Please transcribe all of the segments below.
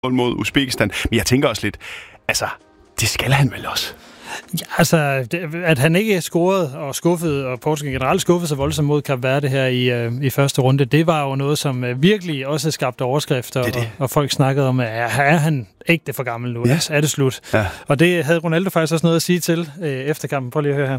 mod Uzbekistan. Men jeg tænker også lidt, altså, det skal han vel også. Ja, altså, at han ikke scorede og skuffede, og Portugal generelt skuffede sig voldsomt mod Kap Verde her i første runde, det var jo noget, som virkelig også skabte overskrifter, og folk snakkede om, er han ægte for gammel nu? Ja. Er det slut? Ja. Og det havde Ronaldo faktisk også noget at sige til efter kampen. Prøv lige at høre her.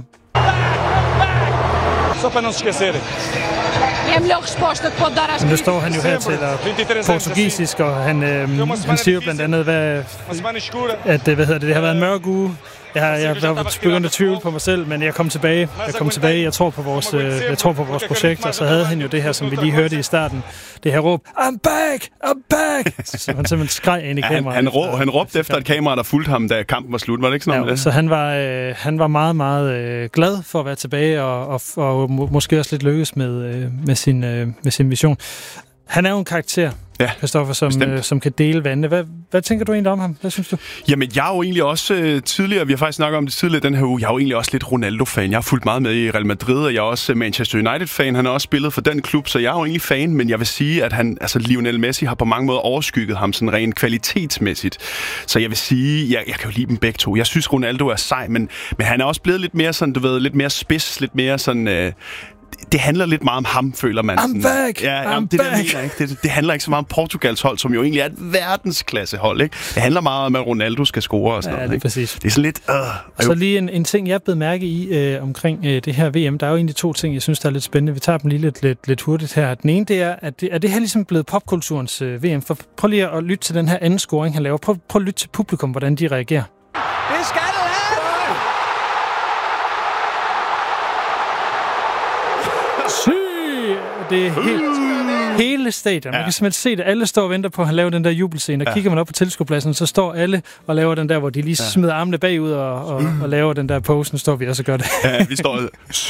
Nu står han jo her til portugisisk, og han siger jo blandt andet, at det har været en mørk uge. Jeg var begyndt at tvivle på mig selv, men jeg kom tilbage. Jeg tror på vores projekt, og så havde han jo det her, som vi lige hørte i starten. Det her råb, I'm back! Så han simpelthen skreg ind i kameraet. Han råbte efter et kamera, der fulgte ham, da kampen var slut. Var det ikke sådan det? Så han var meget, meget glad for at være tilbage, og måske også lidt lykkes med sin mission. Han er jo en karakter, Christoffer, som kan dele vandene. Hvad tænker du egentlig om ham? Hvad synes du? Jamen, jeg er jo egentlig også tidligere, vi har faktisk snakket om det tidligere den her uge, jeg er jo egentlig også lidt Ronaldo-fan. Jeg har fulgt meget med i Real Madrid, og jeg er også Manchester United-fan. Han har også spillet for den klub, så jeg er jo egentlig fan, men jeg vil sige, at Lionel Messi har på mange måder overskygget ham sådan rent kvalitetsmæssigt. Så jeg vil sige, jeg kan jo lide dem begge to. Jeg synes, Ronaldo er sej, men han er også blevet lidt mere sådan, du ved, lidt mere spids, lidt mere sådan... Det handler lidt meget om ham, føler man. I'm back! Det handler ikke så meget om Portugals hold, som jo egentlig er et verdensklasse hold, ikke? Det handler meget om, at Ronaldo skal score og sådan noget, ikke? Præcis. Det er sådan lidt... Og så lige en ting, jeg blev mærke i omkring det her VM. Der er jo egentlig to ting, jeg synes, der er lidt spændende. Vi tager dem lige lidt hurtigt her. Den ene, det er, at det her ligesom blevet popkulturens VM. For prøv lige at lytte til den her anden scoring, han laver. Prøv at lytte til publikum, hvordan de reagerer. Det skal det have! Det er hele stadion. Man kan simpelthen se det. Alle står og venter på, at han laver den der jubelscene. Og kigger man op på tilskuerpladsen, så står alle og laver den der, hvor de lige smider armene bagud og laver den der pose. Nu står vi også og gør det. Ja, vi står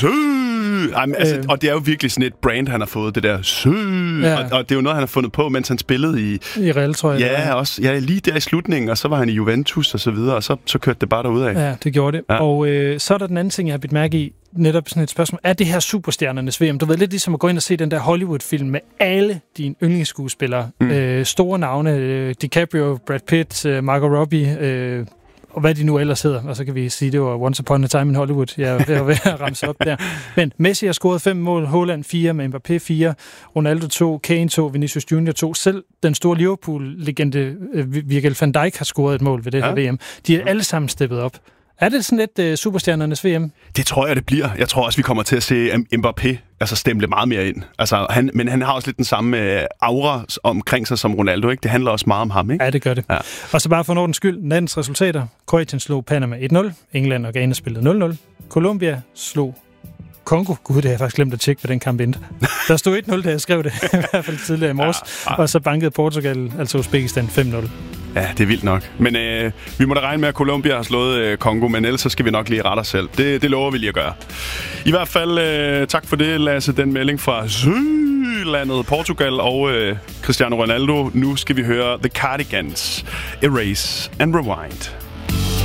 og det er jo virkelig sådan et brand, han har fået, det der og det er jo noget, han har fundet på, mens han spillede i Real, tror jeg. Ja, også. Ja, lige der i slutningen, og så var han i Juventus og så videre, og så kørte det bare derudad. Ja, det gjorde det. Ja. Og så er der den anden ting, jeg har bidt mærke i, netop sådan et spørgsmål. Er det her superstjernernes VM? Du ved, lidt ligesom at gå ind og se den der Hollywood-film med alle dine yndlingsskuespillere. Store navne, DiCaprio, Brad Pitt, Margot Robbie, og hvad de nu ellers hedder. Og så kan vi sige, det var Once Upon a Time in Hollywood. Jeg er ved at ramse op der. Men Messi har scoret 5 mål, Haaland 4, med Mbappé 4, Ronaldo 2, Kane 2, Vinicius Junior 2. Selv den store Liverpool-legende Virgil van Dijk har scoret et mål ved det her VM. De er alle sammen steppet op. Er det sådan lidt superstjernernes VM? Det tror jeg, det bliver. Jeg tror også, vi kommer til at se Mbappé stemple meget mere ind. Men han har også lidt den samme aura omkring sig som Ronaldo, ikke? Det handler også meget om ham, ikke? Ja, det gør det. Ja. Og så bare for ordens skyld, nattens resultater. Kroatien slog Panama 1-0. England og Ghana spillede 0-0. Colombia slog Kongo. Gud, det har jeg faktisk glemt at tjekke, hvad den kamp endte. Der stod 1-0, da jeg skrev det, i hvert fald tidligere i morges. Og så bankede Portugal, altså Uzbekistan, 5-0. Ja, det er vildt nok. Men vi må da regne med, at Colombia har slået Kongo, men ellers så skal vi nok lige rette os selv. Det lover vi lige at gøre. I hvert fald tak for det, Lasse, den melding fra Sydlandet, Portugal og Cristiano Ronaldo. Nu skal vi høre The Cardigans, Erase and Rewind.